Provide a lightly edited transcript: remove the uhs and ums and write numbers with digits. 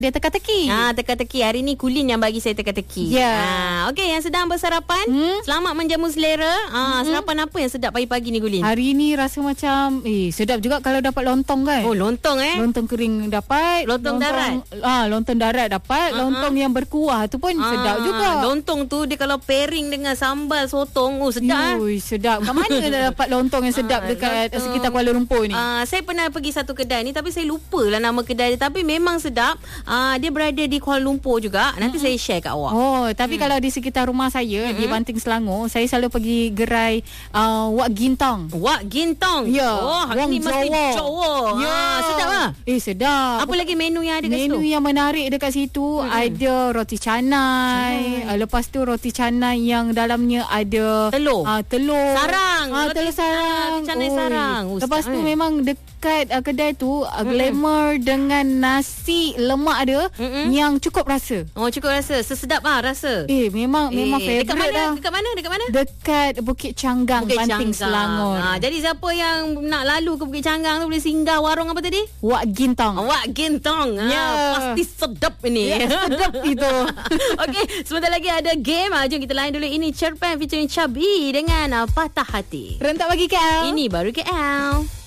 Dia teka-teki. Teka-teki. Hari ni Kulin yang bagi saya teka-teki. Okey, yang sedang bersarapan, selamat menjamu selera. Sarapan apa yang sedap pagi-pagi ni, Kulin? Hari ni rasa macam sedap juga kalau dapat lontong kan. Oh, lontong Lontong kering dapat. Lontong darat. Lontong darat dapat. Lontong yang berkuah tu pun sedap juga. Lontong tu dia kalau pairing dengan sambal sotong, sedap. Sedap. Kat mana dah dapat lontong yang sedap dekat sekitar Kuala Lumpur ni? Saya pernah pergi satu kedai ni, tapi saya lupa lah nama kedai dia. Tapi memang sedap. Dia berada di Kuala Lumpur juga. Nanti saya share kat awak. Tapi kalau di sekitar rumah saya di Banting Selangor, saya selalu pergi gerai Wak Gintong. Wak Gintong. Ya. Hari ni mesti Jawa. Sedap lah. Sedap. Apa lagi menu yang ada kat situ? Menu yang menarik dekat situ ada roti canai. Lepas tu roti canai yang dalamnya ada telur. Sarang. Telur sarang. Roti canai sarang. Lepas tu memang dekat kedai tu glamour dengan nasi lemak ada yang cukup rasa. Cukup rasa. Sesedap rasa. Memang favorite Dekat mana? Dekat Bukit Canggang, Banting Selangor. Jadi siapa yang nak lalu ke Bukit Canggang tu boleh singgah warung apa tadi? Wak Gintong. Wak Gintong. Pasti sedap ini. Sedap itu. Okey, sebentar lagi ada game. Jom kita lain dulu. Ini Cerpen featuring Chubby dengan Patah Hati. Rentak bagi KL. Ini baru KL.